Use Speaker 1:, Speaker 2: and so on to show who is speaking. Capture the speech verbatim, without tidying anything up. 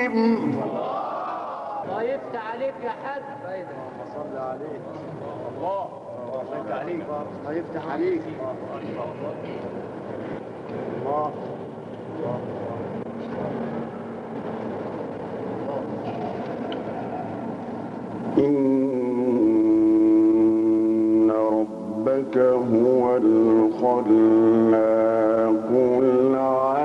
Speaker 1: الله يفتح عليك يا حاج.
Speaker 2: صل عليك الله يفتح عليك الله يفتح عليك الله
Speaker 3: إن ربك هو الخلاق العليم